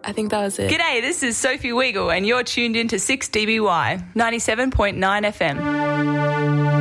I think that was it. G'day, this is Sophie Weagle and you're tuned in to 6DBY, 97.9 FM.